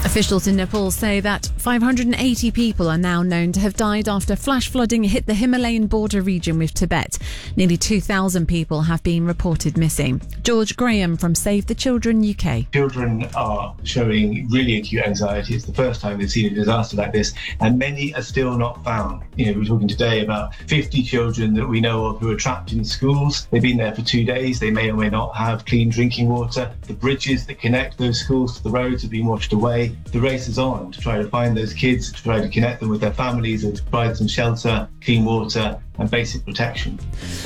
Officials in Nepal say that 580 people are now known to have died after flash flooding hit the Himalayan border region with Tibet. Nearly 2,000 people have been reported missing. George Graham from Save the Children UK. Children are showing really acute anxiety. It's the first time they've seen a disaster like this, and many are still not found. We're talking today about 50 children that we know of who are trapped in schools. They've been there for 2 days. They may or may not have clean drinking water. The bridges that connect those schools to the roads have been washed away. The race is on to try to find those kids, to try to connect them with their families and to provide them shelter, clean water and basic protection.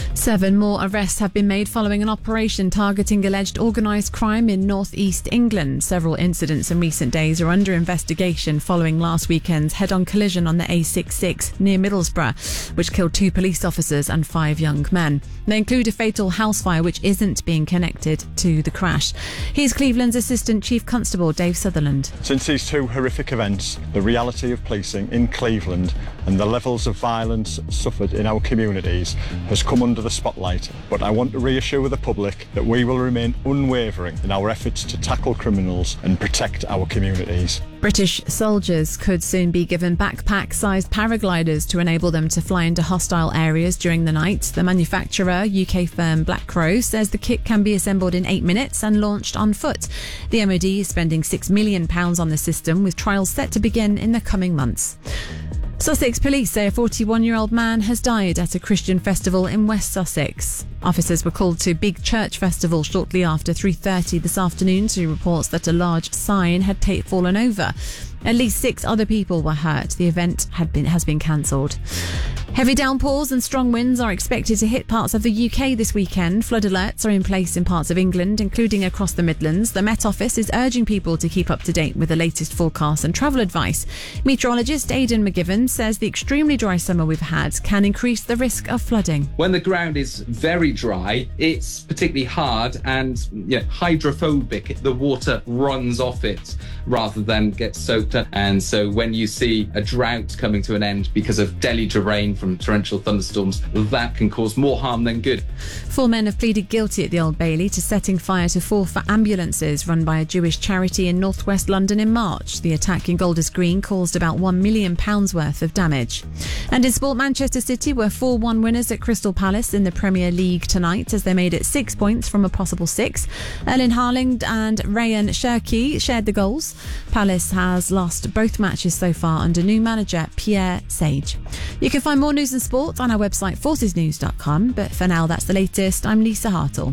7 more arrests have been made following an operation targeting alleged organised crime in north-east England. Several incidents in recent days are under investigation following last weekend's head-on collision on the A66 near Middlesbrough, which killed 2 police officers and 5 young men. They include a fatal house fire which isn't being connected to the crash. Here's Cleveland's Assistant Chief Constable Dave Sutherland. Since these 2 horrific events, the reality of policing in Cleveland and the levels of violence suffered in our communities has come under the spotlight, but I want to reassure the public that we will remain unwavering in our efforts to tackle criminals and protect our communities. British soldiers could soon be given backpack-sized paragliders to enable them to fly into hostile areas during the night. The manufacturer, UK firm Black Crow, says the kit can be assembled in 8 minutes and launched on foot. The MOD is spending £6 million on the system, with trials set to begin in the coming months. Sussex police say a 41-year-old man has died at a Christian festival in West Sussex. Officers were called to Big Church Festival shortly after 3:30 this afternoon to reports that a large sign had fallen over. At least 6 other people were hurt. The event has been cancelled. Heavy downpours and strong winds are expected to hit parts of the UK this weekend. Flood alerts are in place in parts of England, including across the Midlands. The Met Office is urging people to keep up to date with the latest forecast and travel advice. Meteorologist Aidan McGivern says the extremely dry summer we've had can increase the risk of flooding. When the ground is very dry, it's particularly hard and hydrophobic. The water runs off it rather than get soaked up. And so when you see a drought coming to an end because of deluge of rain from torrential thunderstorms, that can cause more harm than good. 4 men have pleaded guilty at the Old Bailey to setting fire to 4 ambulances run by a Jewish charity in northwest London in March. The attack in Golders Green caused about £1 million worth of damage. And in sport, Manchester City were 4-1 winners at Crystal Palace in the Premier League tonight as they made it 6 points from a possible 6. Erling Haaland and Ryan Cherki shared the goals. Palace has lost both matches so far under new manager Pierre Sage. You can find more news and sport on our website forcesnews.com, but for now that's the latest. I'm Lisa Hartle.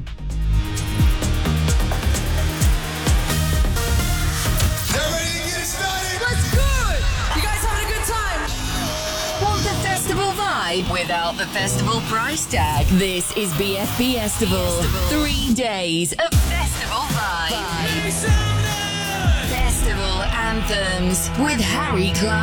Without the festival price tag. This is BFB Festival. 3 days of festival vibe. Festival anthems with Harry Clark.